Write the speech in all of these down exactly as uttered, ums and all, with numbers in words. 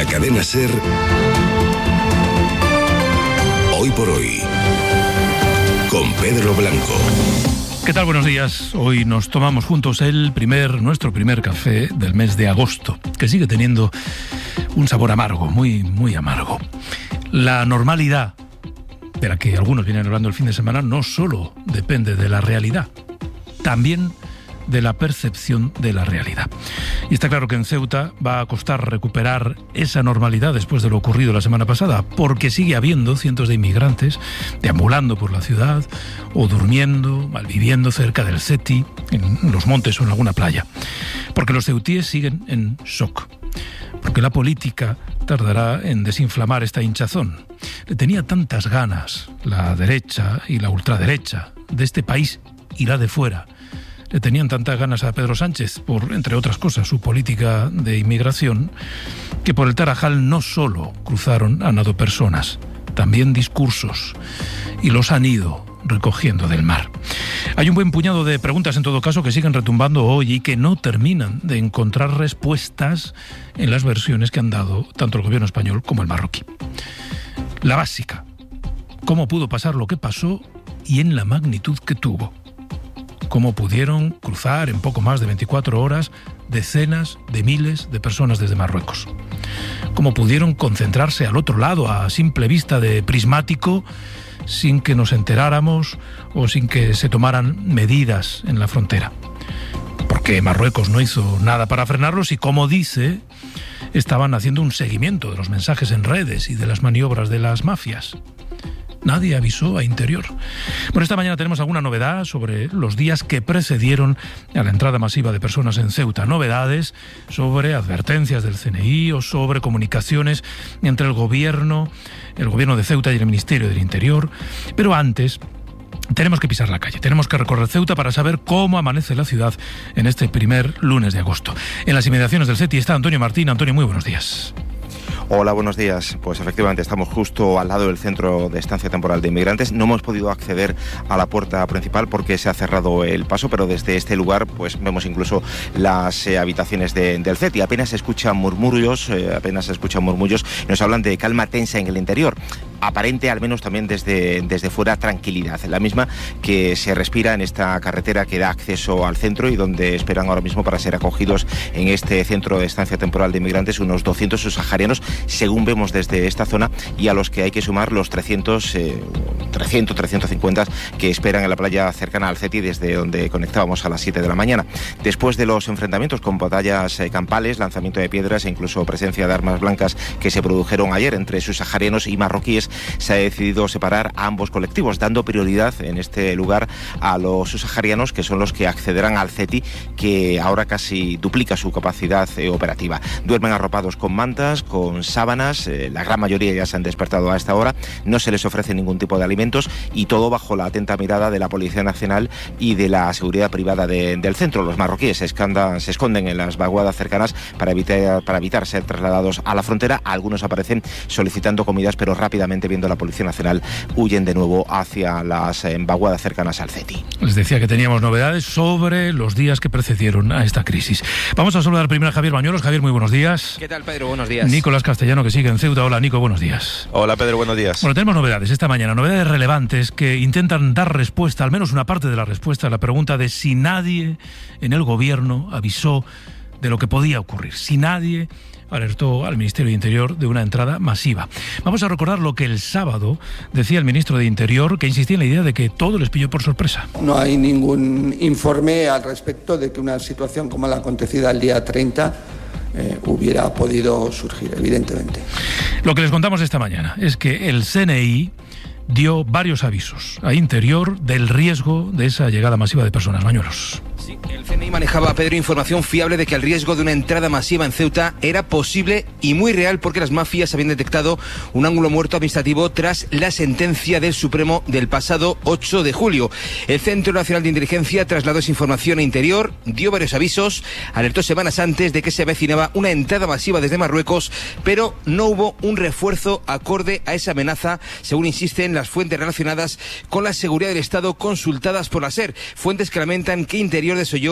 cadena SER, Hoy por Hoy, con Pedro Blanco. ¿Qué tal? Buenos días. Hoy nos tomamos juntos el primer, nuestro primer café del mes de agosto, que sigue teniendo un sabor amargo, muy, muy amargo. La normalidad, de la que algunos vienen hablando el fin de semana, no solo depende de la realidad, también de la percepción de la realidad. Y está claro que en Ceuta va a costar recuperar esa normalidad después de lo ocurrido la semana pasada, porque sigue habiendo cientos de inmigrantes deambulando por la ciudad o durmiendo, malviviendo cerca del Seti, en los montes o en alguna playa. Porque los ceutíes siguen en shock. Porque la política tardará en desinflamar esta hinchazón. Le tenía tantas ganas la derecha y la ultraderecha de este país y la de fuera. Le tenían tantas ganas a Pedro Sánchez por, entre otras cosas, su política de inmigración, que por el Tarajal no solo cruzaron a nado personas, también discursos, y los han ido recogiendo del mar. Hay un buen puñado de preguntas, en todo caso, que siguen retumbando hoy y que no terminan de encontrar respuestas en las versiones que han dado tanto el gobierno español como el marroquí. La básica: ¿cómo pudo pasar lo que pasó y en la magnitud que tuvo? ¿Cómo pudieron cruzar en poco más de veinticuatro horas decenas de miles de personas desde Marruecos? ¿Cómo pudieron concentrarse al otro lado a simple vista de prismático sin que nos enteráramos o sin que se tomaran medidas en la frontera? Porque Marruecos no hizo nada para frenarlos y, como dice, estaban haciendo un seguimiento de los mensajes en redes y de las maniobras de las mafias. Nadie avisó a Interior. Bueno, esta mañana tenemos alguna novedad sobre los días que precedieron a la entrada masiva de personas en Ceuta. Novedades sobre advertencias del C N I o sobre comunicaciones entre el gobierno, el gobierno de Ceuta y el Ministerio del Interior. Pero antes tenemos que pisar la calle, tenemos que recorrer Ceuta para saber cómo amanece la ciudad en este primer lunes de agosto. En las inmediaciones del Seti está Antonio Martín. Antonio, muy buenos días. Hola, buenos días. Pues efectivamente estamos justo al lado del centro de estancia temporal de inmigrantes. No hemos podido acceder a la puerta principal porque se ha cerrado el paso, pero desde este lugar pues vemos incluso las eh, habitaciones de, del C E T I. Apenas se escuchan murmullos, eh, apenas se escuchan murmullos. Nos hablan de calma tensa en el interior. Aparente, al menos también desde, desde fuera, tranquilidad, la misma que se respira en esta carretera que da acceso al centro y donde esperan ahora mismo para ser acogidos en este centro de estancia temporal de inmigrantes unos doscientos subsaharianos, según vemos desde esta zona, y a los que hay que sumar los trescientos, eh, trescientos, trescientos cincuenta que esperan en la playa cercana al C E T I, desde donde conectábamos a las siete de la mañana. Después de los enfrentamientos con batallas eh, campales, lanzamiento de piedras e incluso presencia de armas blancas que se produjeron ayer entre subsaharianos y marroquíes, se ha decidido separar a ambos colectivos, dando prioridad en este lugar a los subsaharianos, que son los que accederán al C E T I, que ahora casi duplica su capacidad eh, operativa. Duermen arropados con mantas, con sábanas, eh, la gran mayoría ya se han despertado a esta hora, no se les ofrece ningún tipo de alimentos y todo bajo la atenta mirada de la Policía Nacional y de la seguridad privada de, del centro. Los marroquíes se, escandan, se esconden en las vaguadas cercanas para evitar, para evitar ser trasladados a la frontera. Algunos aparecen solicitando comidas, pero rápidamente, viendo la Policía Nacional, huyen de nuevo hacia las eh, vaguadas cercanas al C E T I. Les decía que teníamos novedades sobre los días que precedieron a esta crisis. Vamos a saludar primero a Javier Bañuelos. Javier, muy buenos días. ¿Qué tal, Pedro? Buenos días. Nicolás Castellano, que sigue en Ceuta. Hola, Nico, buenos días. Hola, Pedro, buenos días. Bueno, tenemos novedades esta mañana, novedades relevantes que intentan dar respuesta, al menos una parte de la respuesta, a la pregunta de si nadie en el gobierno avisó de lo que podía ocurrir, si nadie alertó al Ministerio de Interior de una entrada masiva. Vamos a recordar lo que el sábado decía el ministro de Interior, que insistía en la idea de que todo les pilló por sorpresa. No hay ningún informe al respecto de que una situación como la acontecida el día treinta eh, hubiera podido surgir, evidentemente. Lo que les contamos esta mañana es que el C N I dio varios avisos a Interior del riesgo de esa llegada masiva de personas. Bañuelos. Sí, el C N I manejaba, Pedro, información fiable de que el riesgo de una entrada masiva en Ceuta era posible y muy real, porque las mafias habían detectado un ángulo muerto administrativo tras la sentencia del Supremo del pasado ocho de julio. El Centro Nacional de Inteligencia trasladó esa información a Interior, dio varios avisos, alertó semanas antes de que se avecinaba una entrada masiva desde Marruecos, pero no hubo un refuerzo acorde a esa amenaza, según insisten las fuentes relacionadas con la seguridad del Estado consultadas por la SER, fuentes que lamentan que Interior desoyó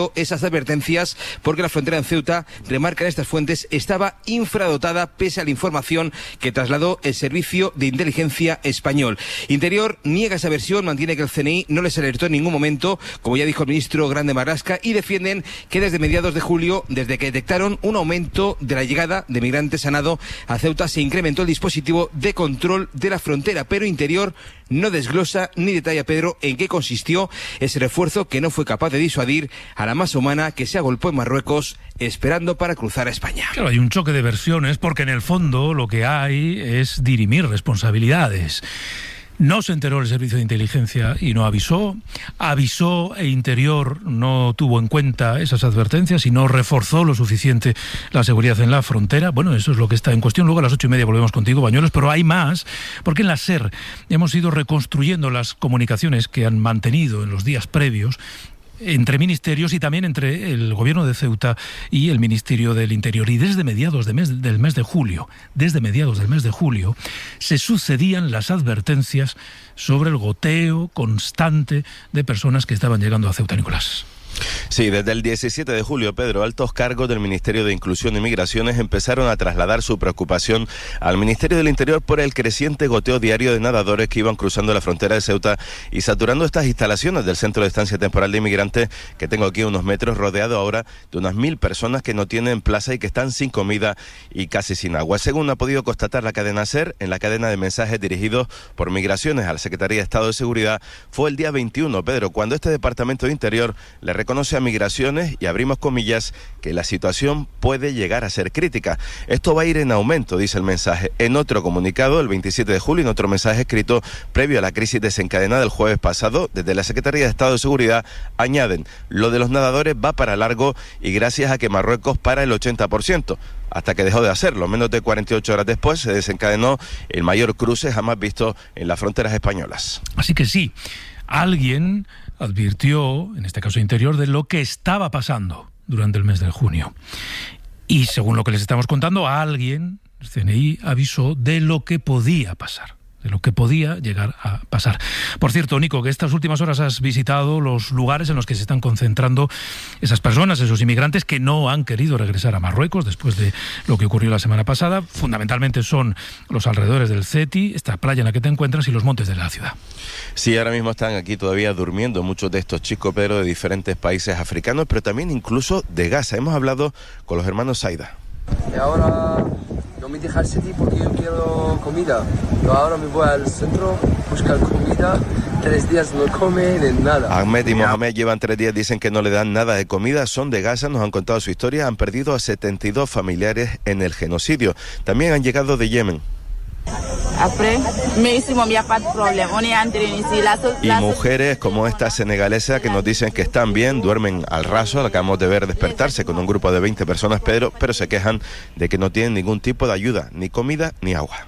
dado esas advertencias porque la frontera en Ceuta, remarcan estas fuentes, estaba infradotada pese a la información que trasladó el Servicio de Inteligencia español. Interior niega esa versión, mantiene que el C N I no les alertó en ningún momento, como ya dijo el ministro Grande Marlaska, y defienden que desde mediados de julio, desde que detectaron un aumento de la llegada de migrantes a nado a Ceuta, se incrementó el dispositivo de control de la frontera, pero Interior no desglosa ni detalla, Pedro, en qué consistió ese refuerzo que no fue capaz de disuadir a la masa humana que se agolpó en Marruecos esperando para cruzar a España. Claro, hay un choque de versiones porque en el fondo lo que hay es dirimir responsabilidades. No se enteró el Servicio de Inteligencia y no avisó. Avisó e Interior no tuvo en cuenta esas advertencias y no reforzó lo suficiente la seguridad en la frontera. Bueno, eso es lo que está en cuestión. Luego a las ocho y media volvemos contigo, Bañuelos, pero hay más, porque en la SER hemos ido reconstruyendo las comunicaciones que han mantenido en los días previos entre ministerios y también entre el gobierno de Ceuta y el Ministerio del Interior. Y desde mediados de mes, del mes de julio, desde mediados del mes de julio, se sucedían las advertencias sobre el goteo constante de personas que estaban llegando a Ceuta, Nicolás. Sí, desde el diecisiete de julio, Pedro, altos cargos del Ministerio de Inclusión y Migraciones empezaron a trasladar su preocupación al Ministerio del Interior por el creciente goteo diario de nadadores que iban cruzando la frontera de Ceuta y saturando estas instalaciones del Centro de Estancia Temporal de Inmigrantes, que tengo aquí a unos metros, rodeado ahora de unas mil personas que no tienen plaza y que están sin comida y casi sin agua. Según ha podido constatar la cadena SER, en la cadena de mensajes dirigidos por Migraciones a la Secretaría de Estado de Seguridad, fue el día veintiuno, Pedro, cuando este Departamento de Interior le reconoce a Migraciones, y abrimos comillas, que la situación puede llegar a ser crítica. Esto va a ir en aumento, dice el mensaje. En otro comunicado, el veintisiete de julio, en otro mensaje escrito previo a la crisis desencadenada el jueves pasado, desde la Secretaría de Estado de Seguridad, añaden, lo de los nadadores va para largo y gracias a que Marruecos para el ochenta por ciento. Hasta que dejó de hacerlo. Menos de cuarenta y ocho horas después se desencadenó el mayor cruce jamás visto en las fronteras españolas. Así que sí, alguien advirtió, en este caso Interior, de lo que estaba pasando durante el mes de junio. Y según lo que les estamos contando, a alguien, el C N I, avisó de lo que podía pasar, de lo que podía llegar a pasar. Por cierto, Nico, que estas últimas horas has visitado los lugares en los que se están concentrando esas personas, esos inmigrantes que no han querido regresar a Marruecos después de lo que ocurrió la semana pasada. Fundamentalmente son los alrededores del Ceti, esta playa en la que te encuentras, y los montes de la ciudad. Sí, ahora mismo están aquí todavía durmiendo muchos de estos chicos, Pedro, de diferentes países africanos, pero también incluso de Gaza. Hemos hablado con los hermanos Saida. Y ahora no me deja el Ceti porque yo quiero comida. Yo ahora me voy al centro, buscar comida, tres días no come de nada. Ahmed y Mohamed llevan tres días, dicen que no le dan nada de comida, son de Gaza, nos han contado su historia, han perdido a setenta y dos familiares en el genocidio. También han llegado de Yemen. Y mujeres como esta senegalesa que nos dicen que están bien, duermen al raso, la acabamos de ver despertarse con un grupo de veinte personas, Pedro, pero se quejan de que no tienen ningún tipo de ayuda, ni comida ni agua.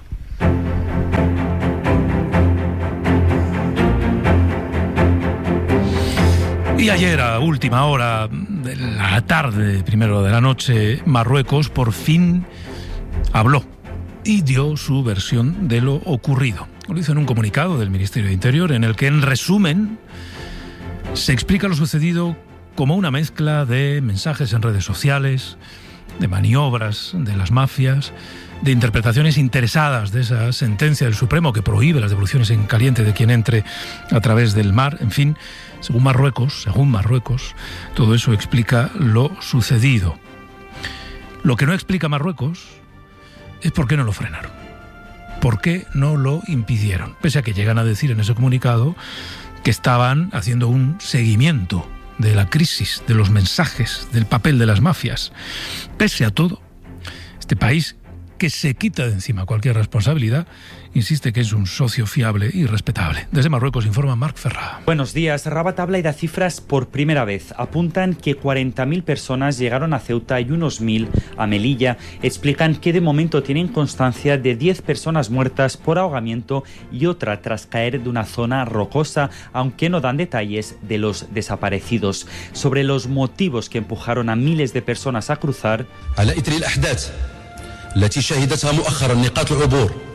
Y ayer, a última hora de la tarde, primero de la noche, Marruecos por fin habló y dio su versión de lo ocurrido. Lo hizo en un comunicado del Ministerio de Interior en el que, en resumen, se explica lo sucedido como una mezcla de mensajes en redes sociales, de maniobras de las mafias, de interpretaciones interesadas de esa sentencia del Supremo que prohíbe las devoluciones en caliente de quien entre a través del mar. En fin, según Marruecos, según Marruecos, todo eso explica lo sucedido. Lo que no explica Marruecos es por qué no lo frenaron, por qué no lo impidieron, pese a que llegan a decir en ese comunicado que estaban haciendo un seguimiento de la crisis, de los mensajes, del papel de las mafias. Pese a todo, este país, que se quita de encima cualquier responsabilidad, insiste que es un socio fiable y respetable. Desde Marruecos informa Marc Ferrà. Buenos días. Rabat habla y da cifras por primera vez. Apuntan que cuarenta mil personas llegaron a Ceuta y unos mil a Melilla. Explican que de momento tienen constancia de diez personas muertas por ahogamiento y otra tras caer de una zona rocosa, aunque no dan detalles de los desaparecidos. Sobre los motivos que empujaron a miles de personas a cruzar,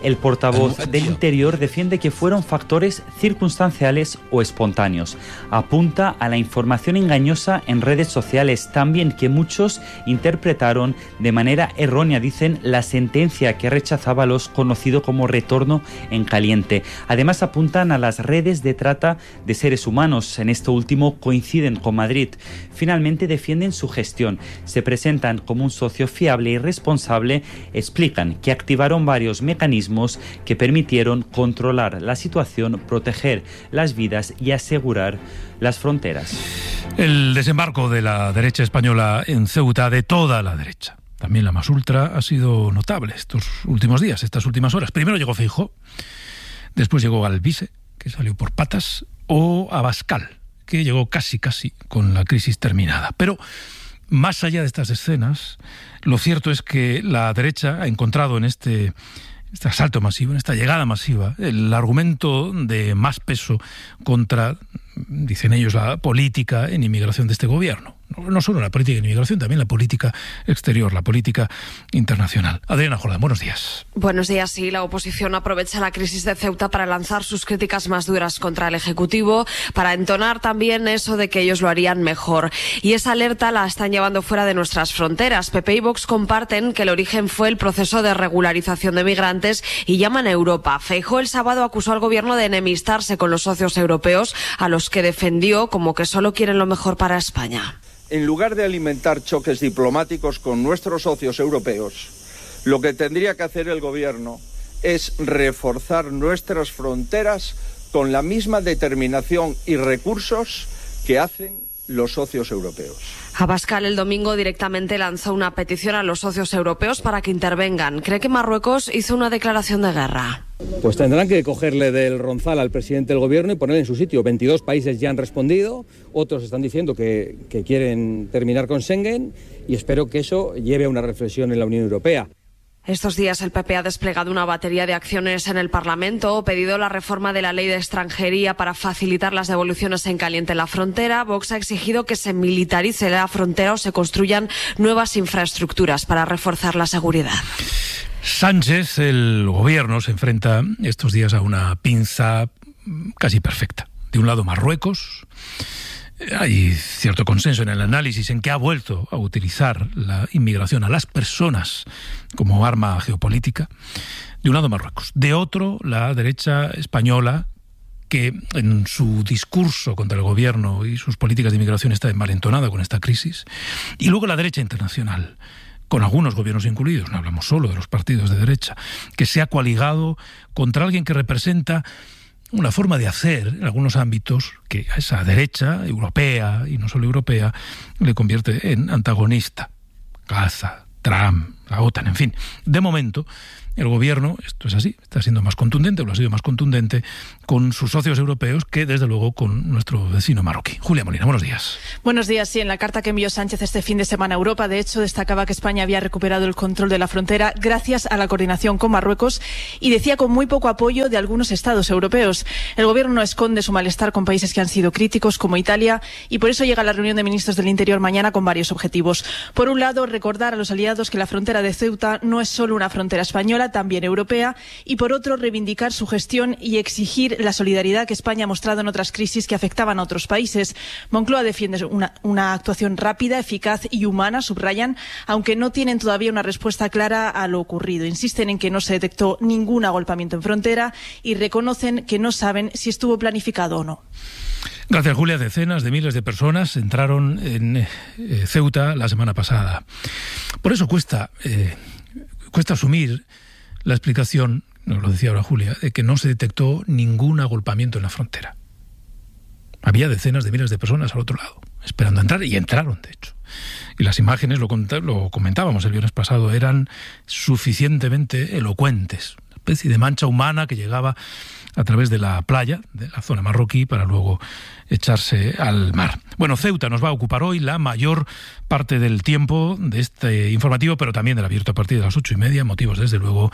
El portavoz del Interior defiende que fueron factores circunstanciales o espontáneos. Apunta a la información engañosa en redes sociales, también que muchos interpretaron de manera errónea, dicen, la sentencia que rechazaba los conocido como retorno en caliente. Además apuntan a las redes de trata de seres humanos. En esto último coinciden con Madrid. Finalmente defienden su gestión. Se presentan como un socio fiable y responsable. Explican que activaron varios mecanismos que permitieron controlar la situación, proteger las vidas y asegurar las fronteras. El desembarco de la derecha española en Ceuta, de toda la derecha, también la más ultra, ha sido notable estos últimos días, estas últimas horas. Primero llegó Feijóo, después llegó Alvise, que salió por patas, o Abascal, que llegó casi casi con la crisis terminada. Pero más allá de estas escenas, lo cierto es que la derecha ha encontrado en este, este asalto masivo, en esta llegada masiva, el argumento de más peso contra, dicen ellos, la política en inmigración de este gobierno. No solo la política de inmigración, también la política exterior, la política internacional. Adriana Jordán, buenos días. Buenos días. Sí, la oposición aprovecha la crisis de Ceuta para lanzar sus críticas más duras contra el Ejecutivo, para entonar también eso de que ellos lo harían mejor. Y esa alerta la están llevando fuera de nuestras fronteras. P P y Vox comparten que el origen fue el proceso de regularización de migrantes y llaman a Europa. Feijóo el sábado acusó al gobierno de enemistarse con los socios europeos, a los que defendió como que solo quieren lo mejor para España. En lugar de alimentar choques diplomáticos con nuestros socios europeos, lo que tendría que hacer el gobierno es reforzar nuestras fronteras con la misma determinación y recursos que hacen los socios europeos. Abascal el domingo directamente lanzó una petición a los socios europeos para que intervengan. Cree que Marruecos hizo una declaración de guerra. Pues tendrán que cogerle del ronzal al presidente del gobierno y ponerle en su sitio. veintidós países ya han respondido, otros están diciendo que, que quieren terminar con Schengen y espero que eso lleve a una reflexión en la Unión Europea. Estos días el P P ha desplegado una batería de acciones en el Parlamento, pedido la reforma de la ley de extranjería para facilitar las devoluciones en caliente en la frontera. Vox ha exigido que se militarice la frontera o se construyan nuevas infraestructuras para reforzar la seguridad. Sánchez, el gobierno, se enfrenta estos días a una pinza casi perfecta. De un lado Marruecos. Hay cierto consenso en el análisis en que ha vuelto a utilizar la inmigración a las personas como arma geopolítica. De un lado Marruecos. De otro, la derecha española, que en su discurso contra el gobierno y sus políticas de inmigración está envalentonada con esta crisis. Y luego la derecha internacional, con algunos gobiernos incluidos, no hablamos solo de los partidos de derecha, que se ha coaligado contra alguien que representa una forma de hacer en algunos ámbitos que a esa derecha europea, y no solo europea, le convierte en antagonista. Gaza, Trump, la OTAN, en fin. De momento, el gobierno, esto es así, está siendo más contundente, o lo ha sido más contundente, con sus socios europeos que, desde luego, con nuestro vecino marroquí. Julia Molina, buenos días. Buenos días. Sí, en la carta que envió Sánchez este fin de semana a Europa, de hecho, destacaba que España había recuperado el control de la frontera gracias a la coordinación con Marruecos y decía con muy poco apoyo de algunos estados europeos. El gobierno no esconde su malestar con países que han sido críticos, como Italia, y por eso llega a la reunión de ministros del Interior mañana con varios objetivos. Por un lado, recordar a los aliados que la frontera de Ceuta no es solo una frontera española, también europea, y por otro, reivindicar su gestión y exigir la solidaridad que España ha mostrado en otras crisis que afectaban a otros países. Moncloa defiende una, una actuación rápida, eficaz y humana, subrayan, aunque no tienen todavía una respuesta clara a lo ocurrido. Insisten en que no se detectó ningún agolpamiento en frontera y reconocen que no saben si estuvo planificado o no. Gracias, Julia. Decenas de miles de personas entraron en eh, Ceuta la semana pasada. Por eso cuesta, eh, cuesta asumir la explicación, nos lo decía ahora Julia, de que no se detectó ningún agolpamiento en la frontera. Había decenas de miles de personas al otro lado, esperando entrar, y entraron, de hecho. Y las imágenes, lo, lo comentábamos el viernes pasado, eran suficientemente elocuentes. Una especie de mancha humana que llegaba a través de la playa, de la zona marroquí, para luego echarse al mar. Bueno, Ceuta nos va a ocupar hoy la mayor parte del tiempo de este informativo, pero también del abierto a partir de las ocho y media. Motivos, desde luego,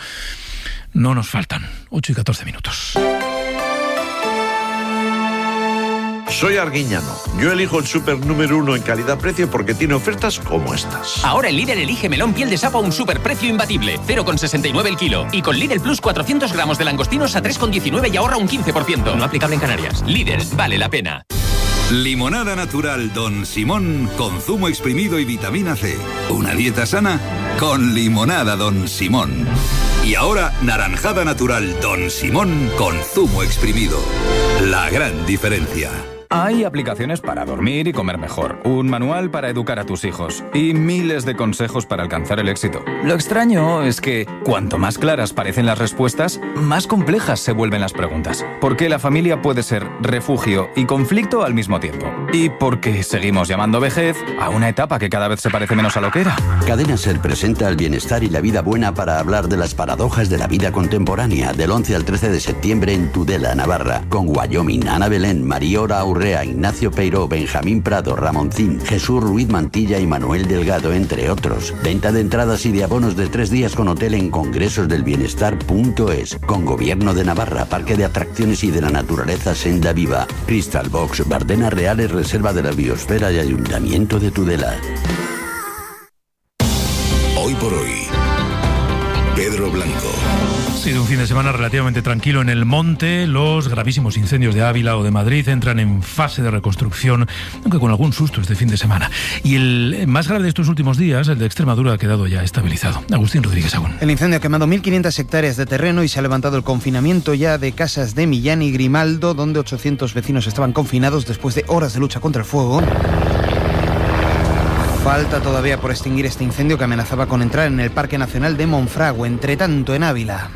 no nos faltan. Ocho y catorce minutos. Soy Arguiñano. Yo elijo el súper número uno en calidad-precio porque tiene ofertas como estas. Ahora en Lidl elige melón piel de sapo a un superprecio imbatible, cero coma sesenta y nueve el kilo. Y con Lidl Plus cuatrocientos gramos de langostinos a tres coma diecinueve y ahorra un quince por ciento. No aplicable en Canarias. Lidl, vale la pena. Limonada natural Don Simón con zumo exprimido y vitamina C. Una dieta sana con limonada Don Simón. Y ahora naranjada natural Don Simón con zumo exprimido. La gran diferencia. Hay aplicaciones para dormir y comer mejor, un manual para educar a tus hijos y miles de consejos para alcanzar el éxito. Lo extraño es que cuanto más claras parecen las respuestas, más complejas se vuelven las preguntas. ¿Por qué la familia puede ser refugio y conflicto al mismo tiempo? ¿Y por qué seguimos llamando vejez a una etapa que cada vez se parece menos a lo que era? Cadena Ser presenta el bienestar y la vida buena para hablar de las paradojas de la vida contemporánea del once al trece de septiembre en Tudela, Navarra, con Wyoming, Ana Belén, Mariora Aurrea, Ignacio Peiró, Benjamín Prado, Ramoncín, Jesús Ruiz Mantilla y Manuel Delgado, entre otros. Venta de entradas y de abonos de tres días con hotel en congresosdelbienestar punto es. Con Gobierno de Navarra, Parque de Atracciones y de la Naturaleza Senda Viva, Crystal Box, Bardenas Reales, Reserva de la Biosfera y Ayuntamiento de Tudela. Hoy por hoy, Pedro Blanco. Ha sido un fin de semana relativamente tranquilo en el monte. Los gravísimos incendios de Ávila o de Madrid entran en fase de reconstrucción, aunque con algún susto este fin de semana. Y el más grave de estos últimos días, el de Extremadura, ha quedado ya estabilizado. Agustín Rodríguez Agún. El incendio ha quemado mil quinientas hectáreas de terreno y se ha levantado el confinamiento ya de casas de Millán y Grimaldo, donde ochocientos vecinos estaban confinados después de horas de lucha contra el fuego. Falta todavía por extinguir este incendio que amenazaba con entrar en el Parque Nacional de Monfragüe. Entre tanto, en Ávila,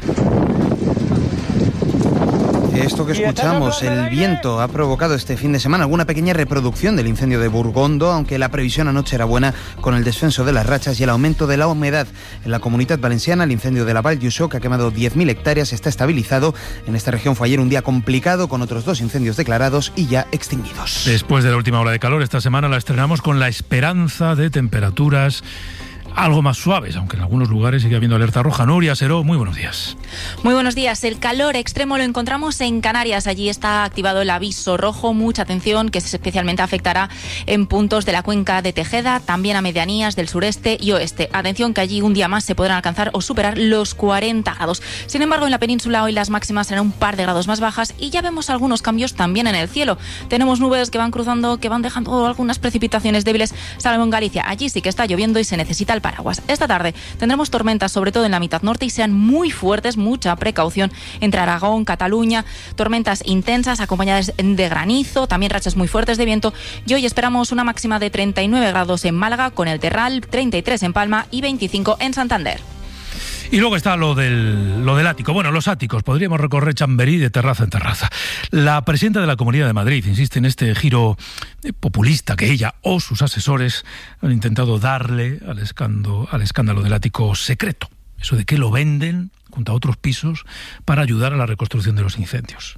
esto que escuchamos, el viento, ha provocado este fin de semana alguna pequeña reproducción del incendio de Burgondo, aunque la previsión anoche era buena con el descenso de las rachas y el aumento de la humedad. En la Comunitat Valenciana, el incendio de la Vall d'Uixó, que ha quemado diez mil hectáreas, está estabilizado. En esta región fue ayer un día complicado, con otros dos incendios declarados y ya extinguidos. Después de la última ola de calor, esta semana la estrenamos con la esperanza de temperaturas algo más suaves, aunque en algunos lugares sigue habiendo alerta roja. Nuria Seró, muy buenos días. Muy buenos días. El calor extremo lo encontramos en Canarias. Allí está activado el aviso rojo. Mucha atención, que especialmente afectará en puntos de la cuenca de Tejeda, también a medianías del sureste y oeste. Atención, que allí un día más se podrán alcanzar o superar los cuarenta grados. Sin embargo, en la península hoy las máximas serán un par de grados más bajas y ya vemos algunos cambios también en el cielo. Tenemos nubes que van cruzando, que van dejando algunas precipitaciones débiles, salvo en Galicia. Allí sí que está lloviendo y se necesita el paraguas. Esta tarde tendremos tormentas, sobre todo en la mitad norte, y sean muy fuertes, mucha precaución entre Aragón, Cataluña, tormentas intensas acompañadas de granizo, también rachas muy fuertes de viento. Y hoy esperamos una máxima de treinta y nueve grados en Málaga, con el Terral, treinta y tres en Palma y veinticinco en Santander. Y luego está lo del, lo del ático. Bueno, los áticos. Podríamos recorrer Chamberí de terraza en terraza. La presidenta de la Comunidad de Madrid insiste en este giro populista que ella o sus asesores han intentado darle al escándalo, al escándalo del ático secreto. Eso de que lo venden junto a otros pisos para ayudar a la reconstrucción de los incendios.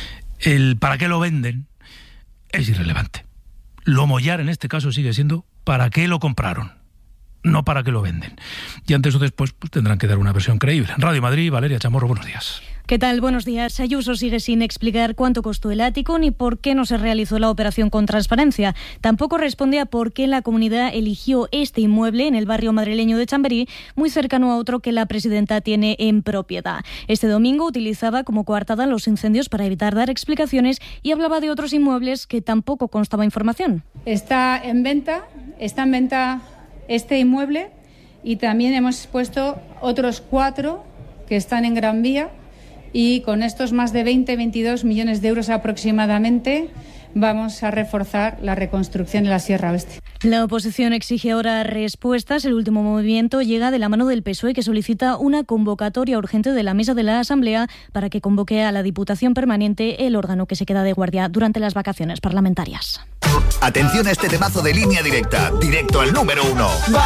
El para qué lo venden es irrelevante. Lo mollar en este caso sigue siendo para qué lo compraron, no para qué lo venden. Y antes o después pues, tendrán que dar una versión creíble. En Radio Madrid, Valeria Chamorro, buenos días. ¿Qué tal? Buenos días. Ayuso sigue sin explicar cuánto costó el ático ni por qué no se realizó la operación con transparencia. Tampoco responde a por qué la comunidad eligió este inmueble en el barrio madrileño de Chamberí, muy cercano a otro que la presidenta tiene en propiedad. Este domingo utilizaba como coartada los incendios para evitar dar explicaciones y hablaba de otros inmuebles que tampoco constaba información. Está en venta, está en venta este inmueble y también hemos puesto otros cuatro que están en Gran Vía. Y con estos más de veinte, veintidós millones de euros aproximadamente vamos a reforzar la reconstrucción de la Sierra Oeste. La oposición exige ahora respuestas. El último movimiento llega de la mano del P S O E, que solicita una convocatoria urgente de la mesa de la Asamblea para que convoque a la Diputación Permanente, el órgano que se queda de guardia durante las vacaciones parlamentarias. Atención a este temazo de Línea Directa, directo al número uno.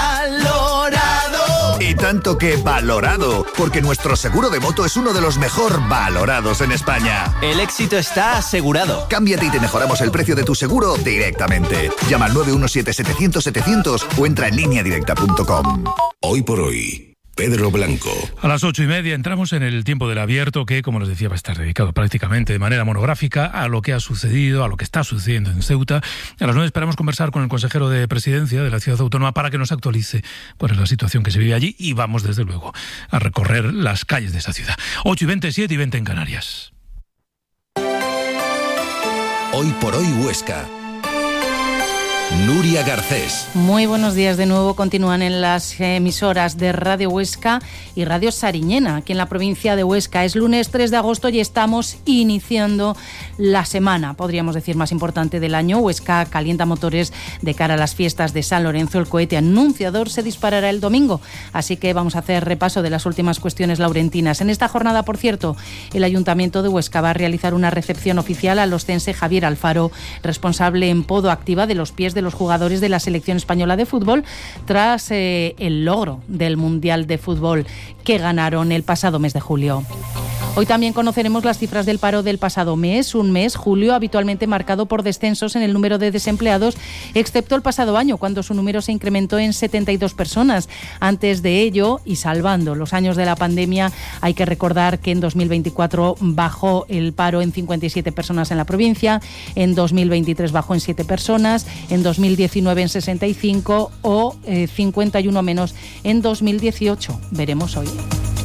¡Valorado! Y tanto que valorado, porque nuestro seguro de moto es uno de los mejor valorados en España. El éxito está asegurado. Cámbiate y te mejoramos el precio de tu seguro directamente. Llama al nueve uno siete, setecientos, setecientos o entra en línea directa punto com. Hoy por hoy, Pedro Blanco. A las ocho y media entramos en el tiempo del abierto que, como les decía, va a estar dedicado prácticamente de manera monográfica a lo que ha sucedido, a lo que está sucediendo en Ceuta. A las nueve esperamos conversar con el consejero de Presidencia de la Ciudad Autónoma para que nos actualice cuál es la situación que se vive allí y vamos, desde luego, a recorrer las calles de esa ciudad. ocho y veinte, siete y veinte en Canarias. Hoy por hoy Huesca. Nuria Garcés. Muy buenos días de nuevo. Continúan en las emisoras de Radio Huesca y Radio Sariñena, aquí en la provincia de Huesca. Es lunes tres de agosto y estamos iniciando la semana, podríamos decir, más importante del año. Huesca calienta motores de cara a las fiestas de San Lorenzo. El cohete anunciador se disparará el domingo, así que vamos a hacer repaso de las últimas cuestiones laurentinas. En esta jornada, por cierto, el Ayuntamiento de Huesca va a realizar una recepción oficial al oscense Javier Alfaro, responsable en Podo Activa de los pies de los jugadores de la selección española de fútbol tras eh, el logro del Mundial de Fútbol que ganaron el pasado mes de julio. Hoy también conoceremos las cifras del paro del pasado mes, un mes, julio, habitualmente marcado por descensos en el número de desempleados, excepto el pasado año, cuando su número se incrementó en setenta y dos personas. Antes de ello, y salvando los años de la pandemia, hay que recordar que en dos mil veinticuatro bajó el paro en cincuenta y siete personas en la provincia, en dos mil veintitrés bajó en siete personas, en dos mil diecinueve en sesenta y cinco o eh, cincuenta y uno menos en dos mil dieciocho. Veremos hoy.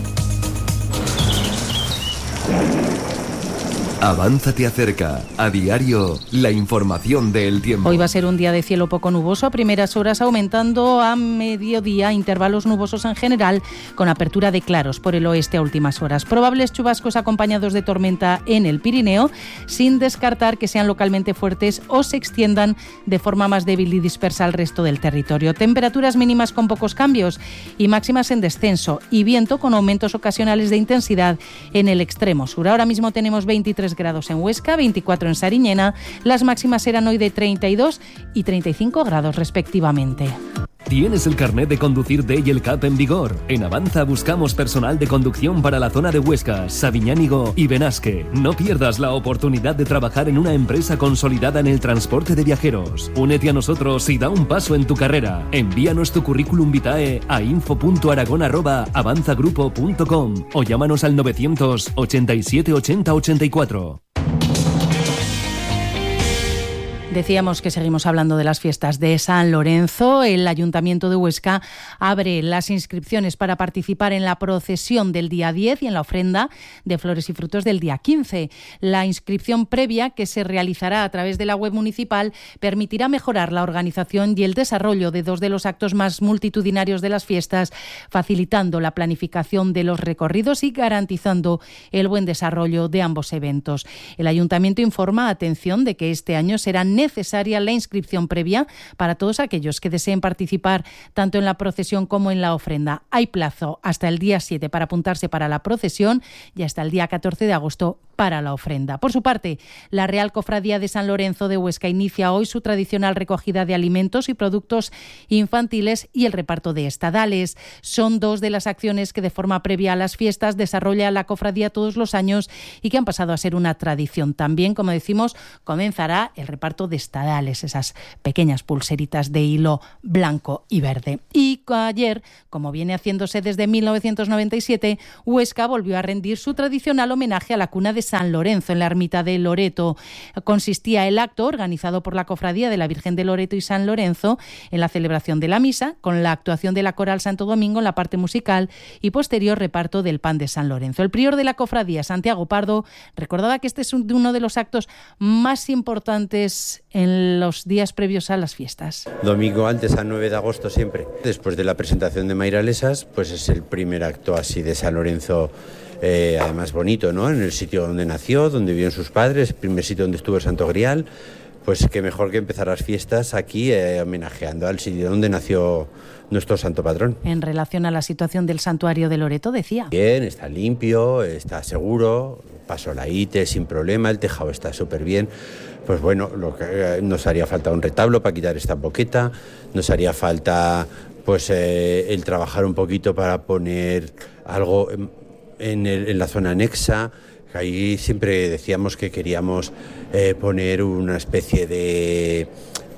Avanza te acerca, a diario, la información del tiempo. Hoy va a ser un día de cielo poco nuboso, a primeras horas aumentando a mediodía, intervalos nubosos en general, con apertura de claros por el oeste a últimas horas. Probables chubascos acompañados de tormenta en el Pirineo, sin descartar que sean localmente fuertes o se extiendan de forma más débil y dispersa al resto del territorio. Temperaturas mínimas con pocos cambios y máximas en descenso, y viento con aumentos ocasionales de intensidad en el extremo sur. Ahora mismo tenemos veintitrés grados en Huesca, veinticuatro en Sariñena. Las máximas serán hoy de treinta y dos y treinta y cinco grados respectivamente. ¿Tienes el carnet de conducir D y el C A P en vigor? En Avanza buscamos personal de conducción para la zona de Huesca, Sabiñánigo y Benasque. No pierdas la oportunidad de trabajar en una empresa consolidada en el transporte de viajeros. Únete a nosotros y da un paso en tu carrera. Envíanos tu currículum vitae a info punto aragón arroba avanzagrupo punto com o llámanos al novecientos ochenta y siete ochenta ochenta y cuatro. Decíamos que seguimos hablando de las fiestas de San Lorenzo. El Ayuntamiento de Huesca abre las inscripciones para participar en la procesión del día diez y en la ofrenda de flores y frutos del día quince. La inscripción previa, que se realizará a través de la web municipal, permitirá mejorar la organización y el desarrollo de dos de los actos más multitudinarios de las fiestas, facilitando la planificación de los recorridos y garantizando el buen desarrollo de ambos eventos. El Ayuntamiento informa, atención, de que este año serán necesaria la inscripción previa para todos aquellos que deseen participar tanto en la procesión como en la ofrenda. Hay plazo hasta el día siete para apuntarse para la procesión y hasta el día catorce de agosto para la ofrenda. Por su parte, la Real Cofradía de San Lorenzo de Huesca inicia hoy su tradicional recogida de alimentos y productos infantiles y el reparto de estadales. Son dos de las acciones que de forma previa a las fiestas desarrolla la cofradía todos los años y que han pasado a ser una tradición. También, como decimos, comenzará el reparto de estadales, esas pequeñas pulseritas de hilo blanco y verde. Y ayer, como viene haciéndose desde mil novecientos noventa y siete, Huesca volvió a rendir su tradicional homenaje a la cuna de San Lorenzo en la ermita de Loreto. Consistía el acto, organizado por la Cofradía de la Virgen de Loreto y San Lorenzo, en la celebración de la misa, con la actuación de la Coral Santo Domingo en la parte musical y posterior reparto del pan de San Lorenzo. El prior de la Cofradía, Santiago Pardo, recordaba que este es uno de los actos más importantes en los días previos a las fiestas. Domingo antes, a nueve de agosto siempre. Después de la presentación de Mairalesas, pues es el primer acto así de San Lorenzo, eh, además bonito, ¿no? En el sitio donde nació, donde vivieron sus padres, el primer sitio donde estuvo el Santo Grial. Pues qué mejor que empezar las fiestas aquí eh, homenajeando al sitio donde nació nuestro santo patrón. En relación a la situación del santuario de Loreto, decía: bien, está limpio, está seguro, pasó la I T E sin problema, el tejado está súper bien. Pues bueno, lo que, eh, nos haría falta un retablo para quitar esta boqueta, nos haría falta pues eh, el trabajar un poquito para poner algo en, en, el, en la zona anexa. Ahí siempre decíamos que queríamos eh, poner una especie de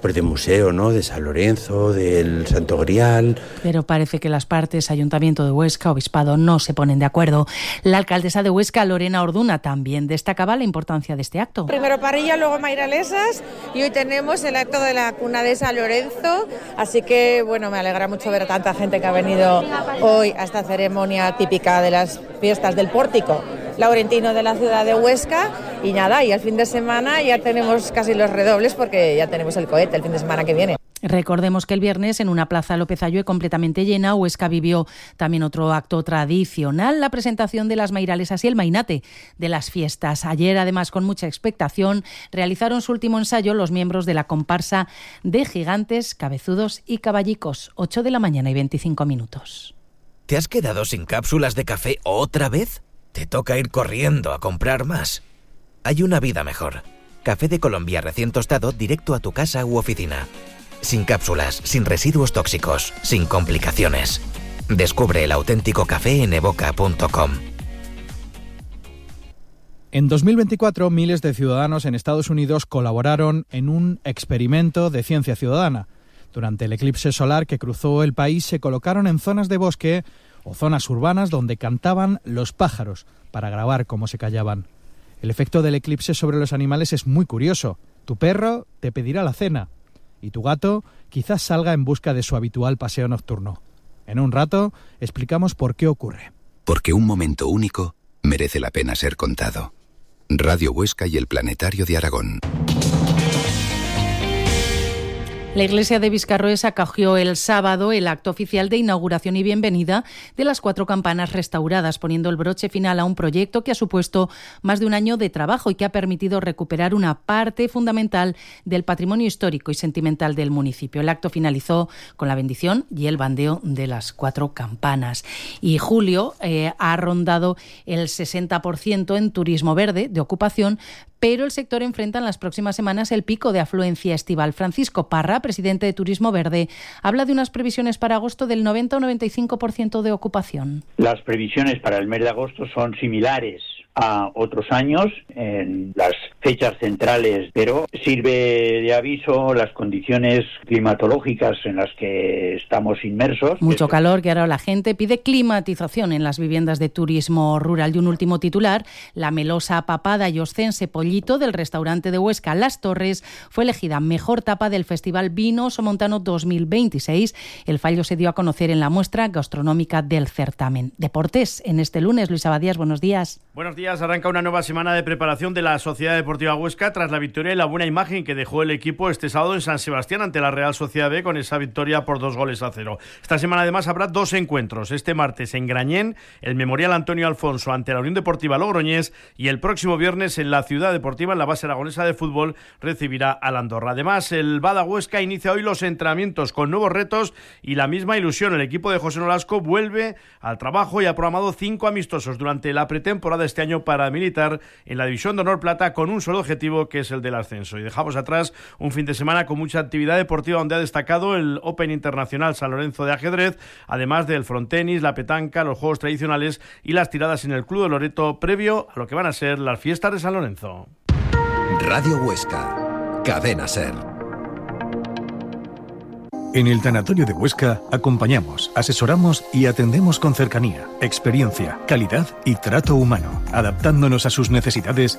pues de museo, ¿no? De San Lorenzo, del Santo Grial. Pero parece que las partes, Ayuntamiento de Huesca, Obispado, no se ponen de acuerdo. La alcaldesa de Huesca, Lorena Orduna, también destacaba la importancia de este acto. Primero Parrilla, luego Mairalesas, y hoy tenemos el acto de la cuna de San Lorenzo, así que bueno, me alegra mucho ver a tanta gente que ha venido hoy a esta ceremonia típica de las fiestas del Pórtico Laurentino de la ciudad de Huesca. Y nada, y al fin de semana ya tenemos casi los redobles porque ya tenemos el cohete el fin de semana que viene. Recordemos que el viernes en una plaza López Ayue completamente llena, Huesca vivió también otro acto tradicional, la presentación de las mairalesas y el mainate de las fiestas. Ayer, además, con mucha expectación, realizaron su último ensayo los miembros de la comparsa de gigantes, cabezudos y caballicos. ocho de la mañana y veinticinco minutos. ¿Te has quedado sin cápsulas de café otra vez? Te toca ir corriendo a comprar más. Hay una vida mejor. Café de Colombia recién tostado directo a tu casa u oficina. Sin cápsulas, sin residuos tóxicos, sin complicaciones. Descubre el auténtico café en evoca punto com. En dos mil veinticuatro, miles de ciudadanos en Estados Unidos colaboraron en un experimento de ciencia ciudadana. Durante el eclipse solar que cruzó el país, se colocaron en zonas de bosque o zonas urbanas donde cantaban los pájaros para grabar cómo se callaban. El efecto del eclipse sobre los animales es muy curioso. Tu perro te pedirá la cena y tu gato quizás salga en busca de su habitual paseo nocturno. En un rato explicamos por qué ocurre. Porque un momento único merece la pena ser contado. Radio Huesca y el Planetario de Aragón. La iglesia de Viscarroes acogió el sábado el acto oficial de inauguración y bienvenida de las cuatro campanas restauradas, poniendo el broche final a un proyecto que ha supuesto más de un año de trabajo y que ha permitido recuperar una parte fundamental del patrimonio histórico y sentimental del municipio. El acto finalizó con la bendición y el bandeo de las cuatro campanas. Y julio eh, ha rondado el sesenta por ciento en turismo verde de ocupación, pero el sector enfrenta en las próximas semanas el pico de afluencia estival. Francisco Parra, presidente de Turismo Verde, habla de unas previsiones para agosto del noventa o noventa y cinco por ciento de ocupación. Las previsiones para el mes de agosto son similares a otros años en las fechas centrales, pero sirve de aviso las condiciones climatológicas en las que estamos inmersos. Mucho calor, que ahora la gente pide climatización en las viviendas de turismo rural. Y un último titular: la melosa papada y oscense pollito del restaurante de Huesca Las Torres fue elegida mejor tapa del Festival Vino Somontano dos mil veintiséis. El fallo se dio a conocer en la muestra gastronómica del certamen. Deportes en este lunes. Luis Abadías, buenos días. Buenos días. Arranca una nueva semana de preparación de la Sociedad Deportiva Huesca tras la victoria y la buena imagen que dejó el equipo este sábado en San Sebastián ante la Real Sociedad B con esa victoria por dos goles a cero. Esta semana además habrá dos encuentros. Este martes en Grañén, el Memorial Antonio Alfonso ante la Unión Deportiva Logroñés, y el próximo viernes en la Ciudad Deportiva, en la base aragonesa de fútbol, recibirá al Andorra. Además, el Bada Huesca inicia hoy los entrenamientos con nuevos retos y la misma ilusión. El equipo de José Nolasco vuelve al trabajo y ha programado cinco amistosos durante la pretemporada este año para militar en la División de Honor Plata con un solo objetivo, que es el del ascenso. Y dejamos atrás un fin de semana con mucha actividad deportiva donde ha destacado el Open Internacional San Lorenzo de ajedrez, además del frontenis, la petanca, los juegos tradicionales y las tiradas en el Club de Loreto previo a lo que van a ser las fiestas de San Lorenzo. Radio Huesca, Cadena Ser. En el Tanatorio de Huesca acompañamos, asesoramos y atendemos con cercanía, experiencia, calidad y trato humano, adaptándonos a sus necesidades